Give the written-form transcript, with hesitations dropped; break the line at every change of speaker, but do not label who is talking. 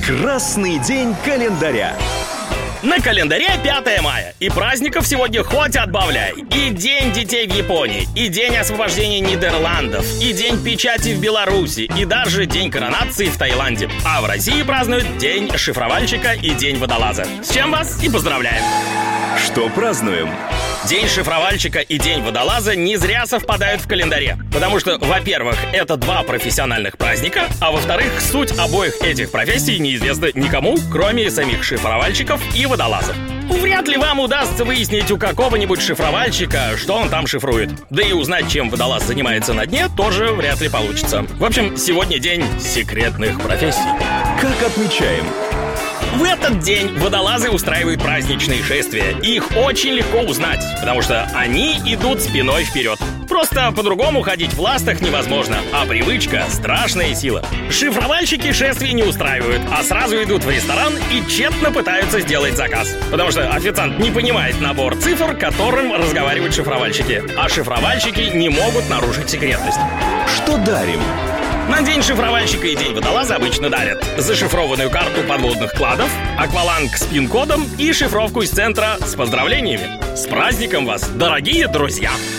Красный день календаря.
На календаре 5 мая, и праздников сегодня хоть отбавляй. И День детей в Японии, и День освобождения Нидерландов, и День печати в Беларуси, и даже День коронации в Таиланде. А в России празднуют День шифровальщика и День водолаза. С чем вас и поздравляем!
Что празднуем?
День шифровальщика и День водолаза не зря совпадают в календаре. Потому что, во-первых, это два профессиональных праздника, а во-вторых, суть обоих этих профессий неизвестна никому, кроме самих шифровальщиков и водолазов. Вряд ли вам удастся выяснить у какого-нибудь шифровальщика, что он там шифрует. Да и узнать, чем водолаз занимается на дне, тоже вряд ли получится. В общем, сегодня день секретных профессий.
Как отмечаем?
В этот день водолазы устраивают праздничные шествия. Их очень легко узнать, потому что они идут спиной вперед. Просто по-другому ходить в ластах невозможно, а привычка — страшная сила. Шифровальщики шествий не устраивают, а сразу идут в ресторан и тщетно пытаются сделать заказ. Потому что официант не понимает набор цифр, которым разговаривают шифровальщики. А шифровальщики не могут нарушить секретность.
Что дарим?
На День шифровальщика и День водолаза обычно дарят зашифрованную карту подводных кладов, акваланг с пин-кодом и шифровку из центра с поздравлениями. С праздником вас, дорогие друзья!